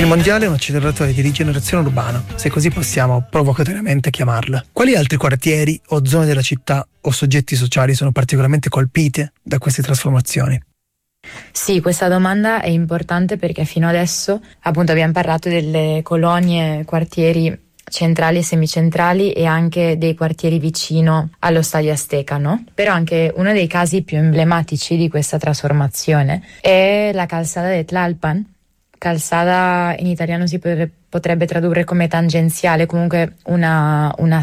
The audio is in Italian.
Il mondiale è un acceleratore di rigenerazione urbana, se così possiamo provocatoriamente chiamarla. Quali altri quartieri o zone della città o soggetti sociali sono particolarmente colpite da queste trasformazioni? Sì, questa domanda è importante perché fino adesso appunto abbiamo parlato delle colonie, quartieri centrali e semicentrali e anche dei quartieri vicino allo Stadio Azteca, no? Però anche uno dei casi più emblematici di questa trasformazione è la Calzada de Tlalpan. Calzada in italiano si potrebbe tradurre come tangenziale, comunque una